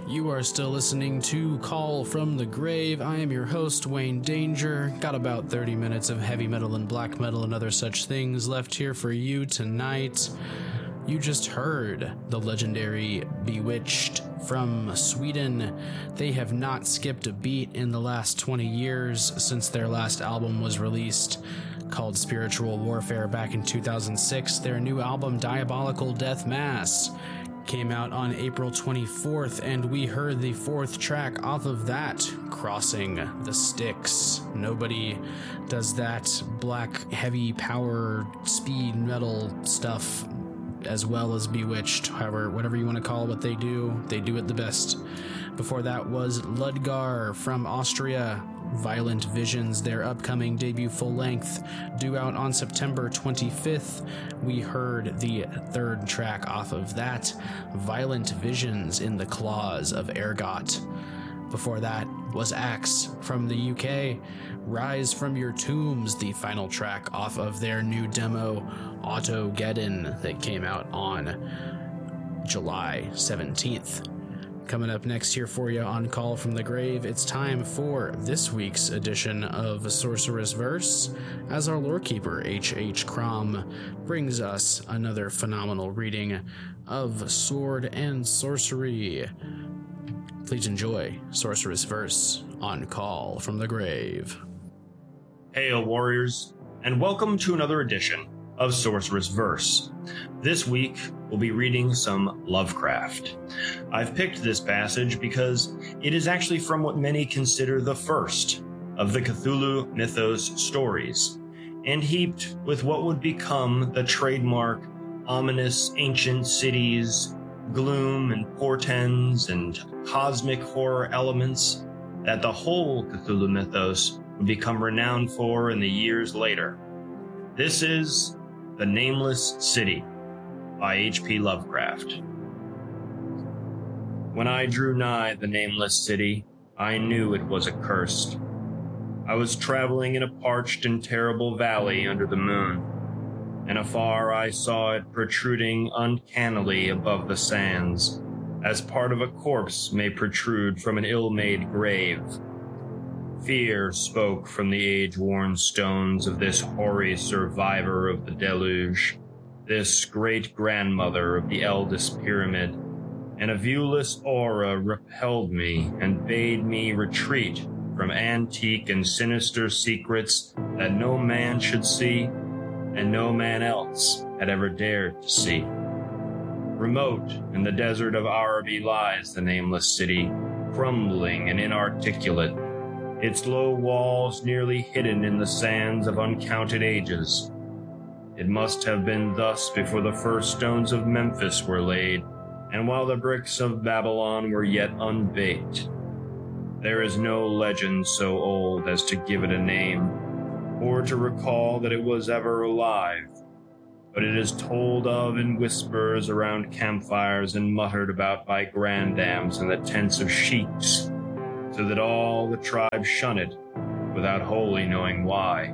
You are still listening to Call from the Grave. I am your host, Wayne Danger. Got about 30 minutes of heavy metal and black metal and other such things left here for you tonight. You just heard the legendary Bewitched from Sweden. They have not skipped a beat in the last 20 years since their last album was released, called Spiritual Warfare back in 2006. Their new album, Diabolical Death Mass, came out on April 24th, and we heard the fourth track off of that, Crossing the Styx. Nobody does that black, heavy power, speed metal stuff as well as Bewitched. However, whatever you want to call what they do it the best. Before that was Ludgar from Austria, Violent Visions, their upcoming debut full-length, due out on September 25th. We heard the third track off of that, Violent Visions in the Claws of Ergot. Before that was Axe from the UK, Rise from Your Tombs, the final track off of their new demo, Autogeddon, that came out on July 17th. Coming up next here for you on Call from the Grave, it's time for this week's edition of Sorcerous Verse, as our lorekeeper, H.H. Crom, brings us another phenomenal reading of Sword and Sorcery. Please enjoy Sorcerous Verse on Call from the Grave. Hail, warriors, and welcome to another edition of Sorcerous Verse. This week, we'll be reading some Lovecraft. I've picked this passage because it is actually from what many consider the first of the Cthulhu Mythos stories, and heaped with what would become the trademark ominous ancient cities, gloom and portents and cosmic horror elements that the whole Cthulhu mythos would become renowned for in the years later. This is The Nameless City by H.P. Lovecraft. When I drew nigh the nameless city, I knew it was accursed. I was traveling in a parched and terrible valley under the moon, and afar I saw it protruding uncannily above the sands, as part of a corpse may protrude from an ill-made grave. Fear spoke from the age-worn stones of this hoary survivor of the deluge, this great-grandmother of the eldest pyramid, and a viewless aura repelled me and bade me retreat from antique and sinister secrets that no man should see, and no man else had ever dared to see. Remote in the desert of Araby lies the nameless city, crumbling and inarticulate, its low walls nearly hidden in the sands of uncounted ages. It must have been thus before the first stones of Memphis were laid, and while the bricks of Babylon were yet unbaked. There is no legend so old as to give it a name, or to recall that it was ever alive, but it is told of in whispers around campfires and muttered about by grandams in the tents of sheiks, so that all the tribe shun it without wholly knowing why.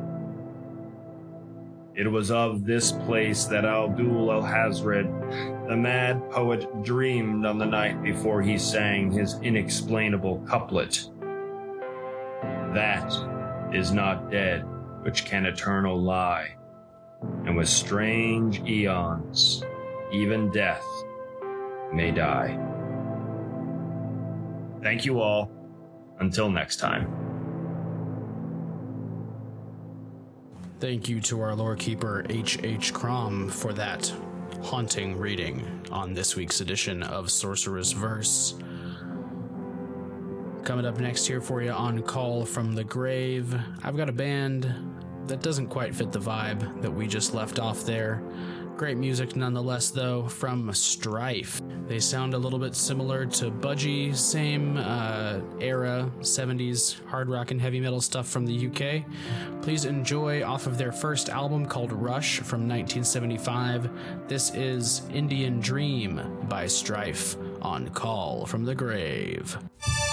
It was of this place that Abdul Alhazred, the mad poet, dreamed on the night before he sang his inexplainable couplet. That is not dead which can eternal lie, and with strange eons, even death may die. Thank you all. Until next time. Thank you to our lorekeeper, H.H. Crom, for that haunting reading on this week's edition of Sorcerous Verse. Coming up next here for you on Call from the Grave, I've got a band that doesn't quite fit the vibe that we just left off there. Great music nonetheless, though, from Strife. They sound a little bit similar to Budgie, same era, 70s hard rock and heavy metal stuff from the UK. Please enjoy off of their first album called Rush from 1975. This is Indian Dream by Strife on Call from the Grave.